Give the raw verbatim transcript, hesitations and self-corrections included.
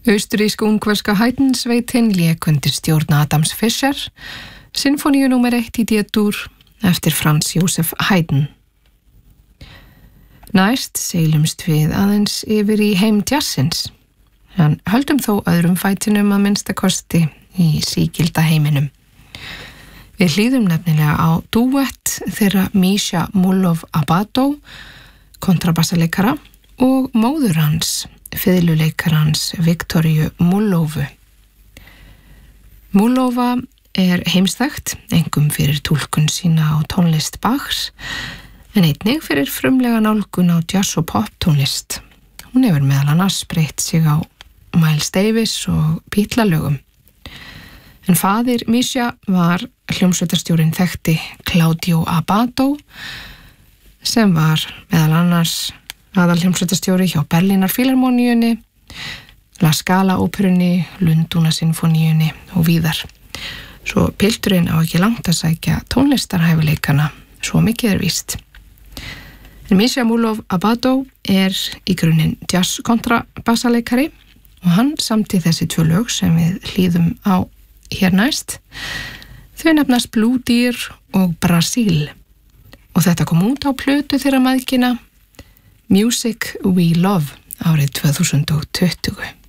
Austurrísk-ungverska Haydn-sveitin lék undir stjórn Adams Fischer, sinfoníu númer eitt í D-dúr eftir Franz Josef Haydn. Næst seilumst við aðeins yfir í heim jazzins, en höldum þó öðrum fætinum að minnsta kosti í sígilda heiminum. Við hlýðum nefnilega á dúett þeirra Misha Mullov-Abadov, kontrabassaleikara, og móður hans, fiðluleikarans Viktoríu Mullovu. Mullova er heimstækt, einkum fyrir túlkun sína á tónlist Bachs, en einnig fyrir frumlega nálgun á jazz og pop tónlist. Hún hefur meðal annars breytt sig á Miles Davis og Beatles-lögum. En faðir Misha var hljómsveitarstjórinn þekkti Claudio Abbado, sem var meðal annars aðalhljómsveitarstjóri hjá Berlínar Filharmoníunni, La Scala óperunni, Lundúna sinfoníunni og víðar. Svo pilturinn á ekki langt að sækja tónlistarhæfileikana, svo mikið er víst. En Misha Mullov-Abadov er í grunninn jazz kontrabassaleikari og hann samti þessi tvö lög sem við hlýðum á hér næst. Þau nefnast Blue Deer og Brasil og þetta kom út á plötu þeirra mæðgina Music We Love árið tvö þúsund og tuttugu.